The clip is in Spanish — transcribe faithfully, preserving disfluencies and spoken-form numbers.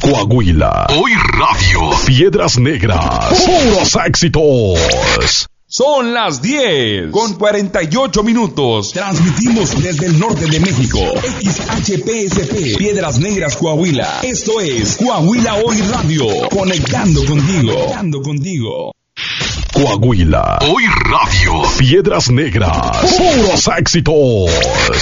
Coahuila. Hoy Radio. Piedras Negras. Puros éxitos. Son las diez con cuarenta y ocho minutos. Transmitimos desde el norte de México. X H P S P, Piedras Negras, Coahuila. Esto es Coahuila Hoy Radio. Conectando contigo. Conectando contigo. Coahuila. Hoy Radio. Piedras Negras. Puros éxitos.